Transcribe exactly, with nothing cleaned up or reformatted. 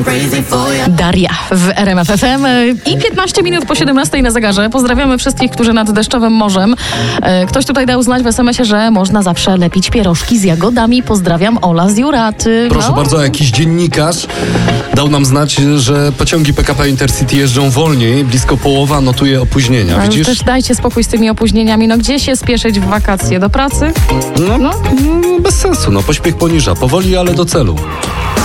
Daria w R M F F M i piętnaście minut po siedemnastej na zegarze. Pozdrawiamy wszystkich, którzy nad deszczowym morzem. Ktoś tutaj dał znać w es em esie, że można zawsze lepić pierożki z jagodami. Pozdrawiam, Ola z Juraty. Proszę no. bardzo, jakiś dziennikarz dał nam znać, że pociągi P K P Intercity jeżdżą wolniej. Blisko połowa notuje opóźnienia. Ale Widzisz? też dajcie spokój z tymi opóźnieniami. No gdzie się spieszyć w wakacje? Do pracy? No, no. no bez sensu. No, pośpiech poniża. Powoli, ale do celu.